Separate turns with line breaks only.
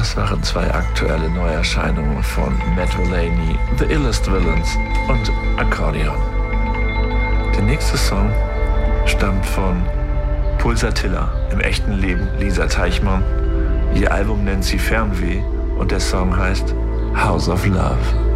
Das waren zwei aktuelle Neuerscheinungen von Matt Delaney, The Illest Villains und Akkordeon. Der nächste Song stammt von Pulsatilla, im echten Leben Lisa Teichmann. Ihr Album nennt sie Fernweh und der Song heißt House of Love.